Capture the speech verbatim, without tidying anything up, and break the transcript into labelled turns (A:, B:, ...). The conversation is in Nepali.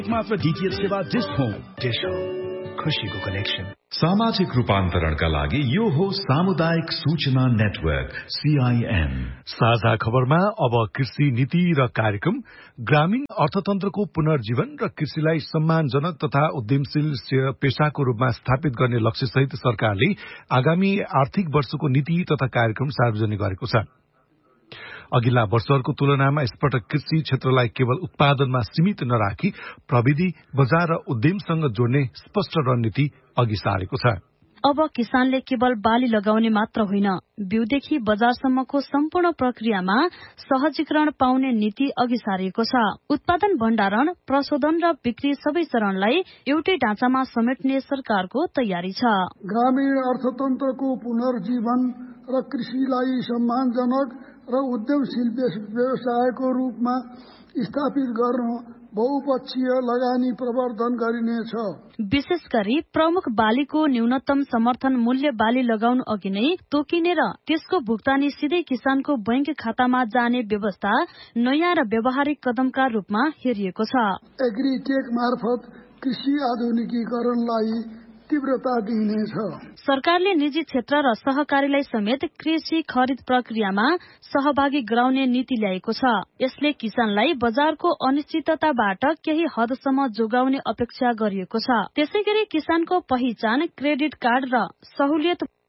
A: मात्र डीटीएच सेवा डिश होम। डिश होम, खुशीको कनेक्सन।
B: सामाजिक रूपान्तरणका लागि यो हो सामुदायिक सूचना नेटवर्क सीआईएन।
C: साझा खबरमा अब कृषि नीति र कार्यक्रम, ग्रामीण अर्थतन्त्रको पुनर्जीवन र कृषिलाई सम्मानजनक तथा उद्यमशील पेशाको रूपमा स्थापित गर्ने लक्ष्यसहित सरकारले आगामी आर्थिक वर्षको नीति तथा कार्यक्रम सार्वजनिक गरेको छ। अघिल्ला वर्षहरूको तुलनामा यसपटक कृषि क्षेत्रलाई केवल उत्पादनमा सीमित नराखी प्रविधि, बजार र उद्यमसँग जोड्ने स्पष्ट रणनीति अघि सारेको छ।
D: अब किसानले केवल बाली लगाउने मात्र होइन, बिउदेखि बजारसम्मको सम्पूर्ण प्रक्रियामा सहजीकरण पाउने नीति अघि सारिएको छ। उत्पादन, भण्डारण, प्रशोधन र बिक्री सबै चरणलाई एउटै ढाँचामा समेट्ने सरकारको तयारी छ।
E: ग्रामीण अर्थतन्त्रको पुनर्जीवन र कृषिलाई सम्मानजनक र उद्यमशील व्यवसायको रूपमा स्थापित गर्न बहुपक्षीय लगानी प्रवर्धन गरिनेछ।
D: विशेष गरी प्रमुख बालीको न्यूनतम समर्थन मूल्य बाली लगाउनु अघि नै तोकिने र त्यसको भुक्तानी सिधै किसानको बैंक खातामा जाने व्यवस्था नयाँ र व्यावहारिक कदमका रूपमा हेरिएको छ।
E: एग्रीटेक मार्फत कृषि आधुनिकीकरणलाई तीव्रता दिइनेछ।
D: सरकारले निजी क्षेत्र र सहकारीलाई समेत कृषि खरिद प्रक्रियामा सहभागी गराउने नीति ल्याएको छ। यसले किसानलाई बजारको अनिश्चितताबाट केही हदसम्म जोगाउने अपेक्षा गरिएको छ। त्यसैगरी किसानको पहिचान, क्रेडिट कार्ड र सहुलियत